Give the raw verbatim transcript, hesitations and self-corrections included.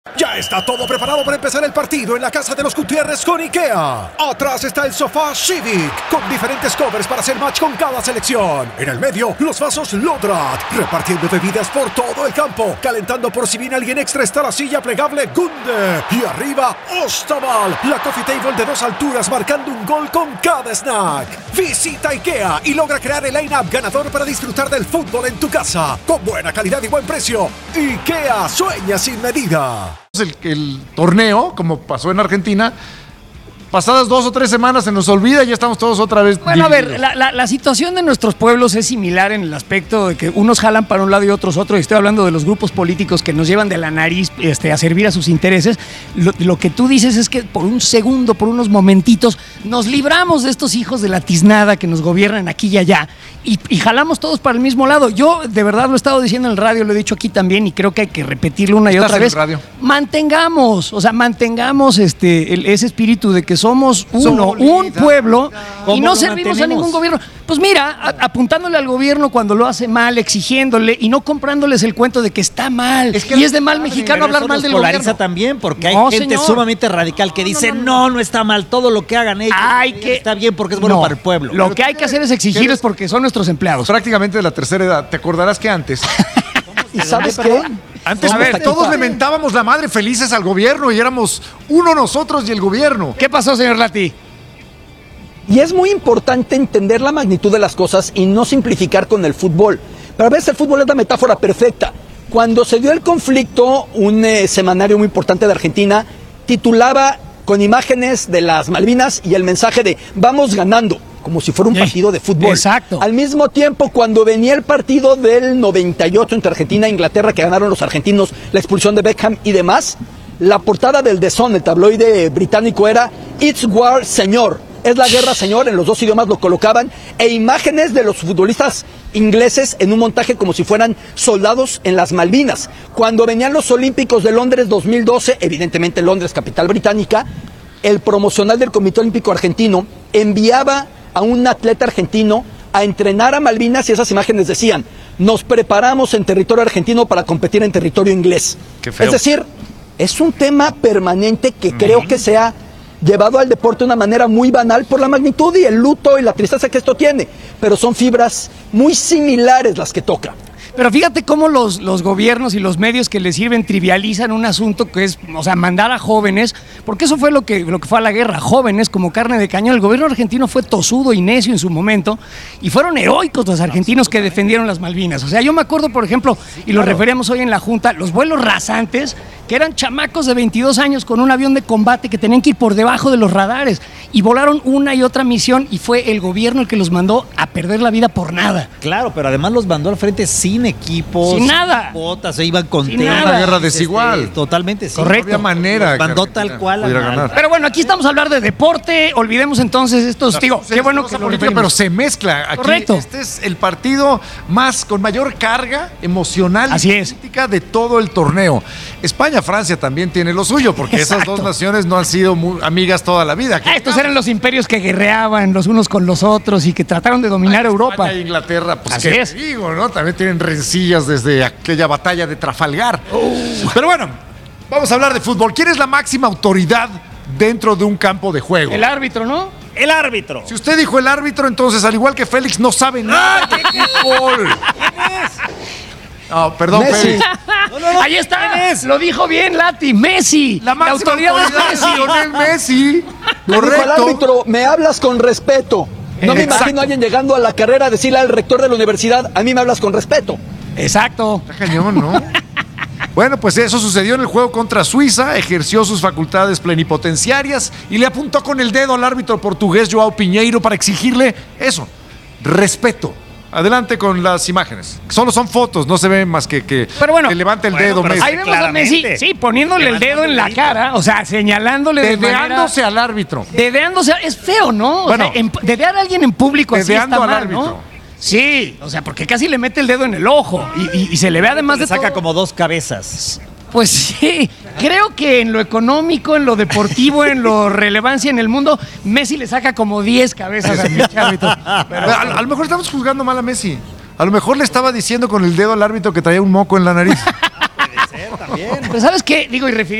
Ya está todo preparado para empezar el partido en la casa de los Gutiérrez con IKEA. Atrás está el sofá Civic, con diferentes covers para hacer match con cada selección. En el medio, los vasos Lodrat, repartiendo bebidas por todo el campo. Calentando por si viene alguien extra está la silla plegable Gunde. Y arriba, Ostabal, la coffee table de dos alturas marcando un gol con cada snack. Visita IKEA y logra crear el line-up ganador para disfrutar del fútbol en tu casa. Con buena calidad y buen precio. IKEA sueña sin medida. El, el torneo, como pasó en Argentina, pasadas dos o tres semanas se nos olvida y ya estamos todos otra vez Bueno, divididos. a ver, la, la, la situación de nuestros pueblos es similar en el aspecto de que unos jalan para un lado y otros otro, y estoy hablando de los grupos políticos que nos llevan de la nariz este, a servir a sus intereses. Lo, lo que tú dices es que por un segundo, por unos momentitos, nos libramos de estos hijos de la tiznada que nos gobiernan aquí y allá y, y jalamos todos para el mismo lado. Yo de verdad lo he estado diciendo en el radio, lo he dicho aquí también y creo que hay que repetirlo una y ¿Estás otra en vez. el radio? Mantengamos, o sea, mantengamos este, el, ese espíritu de que somos uno, un pueblo y no servimos a ningún gobierno. Pues mira, a, apuntándole al gobierno cuando lo hace mal, exigiéndole y no comprándoles el cuento de que está mal. Es que y es de mal mexicano hablar mal del polariza gobierno. También porque hay No, gente señor. sumamente radical que No, dice no, no, no, no. no está mal, todo lo que hagan ellos Hay que, está bien porque es bueno no, para el pueblo. Lo que hay que hacer es exigirles porque son nuestros empleados. Prácticamente de la tercera edad. ¿Te acordarás que antes? ¿Y sabes qué? Antes A ver, todos le mentábamos la madre felices al gobierno y éramos uno nosotros y el gobierno. ¿Qué pasó, señor Lati? Y es muy importante entender la magnitud de las cosas y no simplificar con el fútbol. Pero a veces el fútbol es la metáfora perfecta. Cuando se dio el conflicto, un eh, semanario muy importante de Argentina titulaba con imágenes de las Malvinas y el mensaje de vamos ganando, como si fuera un Sí, partido de fútbol. exacto. Al mismo tiempo, cuando venía el partido del noventa y ocho entre Argentina e Inglaterra, que ganaron los argentinos, la expulsión de Beckham y demás, la portada del The Sun, el tabloide británico, era It's War, señor. Es la guerra, señor, en los dos idiomas lo colocaban, e imágenes de los futbolistas ingleses en un montaje como si fueran soldados en las Malvinas. Cuando venían los Olímpicos de Londres dos mil doce, evidentemente Londres, capital británica, el promocional del Comité Olímpico Argentino enviaba a un atleta argentino a entrenar a Malvinas y esas imágenes decían, nos preparamos en territorio argentino para competir en territorio inglés. Qué feo. Es decir, es un tema permanente que creo que se ha llevado al deporte de una manera muy banal por la magnitud y el luto y la tristeza que esto tiene, pero son fibras muy similares las que toca. Pero fíjate cómo los, los gobiernos y los medios que les sirven trivializan un asunto que es, o sea, mandar a jóvenes, porque eso fue lo que, lo que fue a la guerra, jóvenes como carne de cañón. El gobierno argentino fue tosudo y necio en su momento y fueron heroicos los argentinos que defendieron las Malvinas. O sea, yo me acuerdo, por ejemplo, y lo referíamos hoy en la Junta, los vuelos rasantes, que eran chamacos de veintidós años con un avión de combate que tenían que ir por debajo de los radares y volaron una y otra misión y fue el gobierno el que los mandó a perder la vida por nada. Claro, pero además los mandó al frente sin equipos, Sin nada. botas, se iban con Sin temas, nada. Una guerra este, desigual. totalmente, sí. Correcto. No había manera Los mandó que tal Argentina cual a pudiera mal. ganar. Pero bueno, aquí estamos a hablar de deporte, olvidemos entonces estos, digo, qué bueno que lo política, referimos. pero se mezcla. Aquí Correcto. Este es el partido más con mayor carga emocional Así y es. política de todo el torneo. España-Francia también tiene lo suyo, porque esas Exacto. dos naciones no han sido muy amigas toda la vida. Ah, estos eran los imperios que guerreaban los unos con los otros y que trataron de dominar Europa. España e Inglaterra, pues Así qué es. te digo, ¿no? También tienen rencillas desde aquella batalla de Trafalgar. Pero bueno, vamos a hablar de fútbol. ¿Quién es la máxima autoridad dentro de un campo de juego? El árbitro, ¿no? El árbitro. Si usted dijo el árbitro, entonces, al igual que Félix, no sabe nada de fútbol. No, perdón, Messi. Félix. Ahí está, lo dijo bien Lati, Messi. La máxima autoridad es autoridad Messi. es Lionel Messi. Le dijo al Correcto. árbitro, me hablas con respeto. No me Exacto. imagino a alguien llegando a la carrera a decirle al rector de la universidad, a mí me hablas con respeto. Exacto. Está cañón, ¿no? Bueno, pues eso sucedió en el juego contra Suiza, ejerció sus facultades plenipotenciarias y le apuntó con el dedo al árbitro portugués Joao Pinheiro para exigirle eso, respeto. Adelante con las imágenes. Solo son fotos, no se ven más que que, Pero bueno, que levante el bueno, dedo pero Messi. Ahí vemos a Messi, Claramente. sí, poniéndole el dedo en la cara, o sea, señalándole de manera... Dedeándose al árbitro. Dedeándose, es feo, ¿no? O Bueno, sea, en- dedear a alguien en público así dedeando está al mal, árbitro. ¿no? Sí, o sea, porque casi le mete el dedo en el ojo y, y- y se le ve además Le de saca todo- como dos cabezas. Pues sí, creo que en lo económico, en lo deportivo, en lo relevancia en el mundo, Messi le saca como diez cabezas al pinche árbitro. Pero a, a lo mejor estamos juzgando mal a Messi. A lo mejor le estaba diciendo con el dedo al árbitro que traía un moco en la nariz. Pero ¿sabes qué? Digo, y refiriendo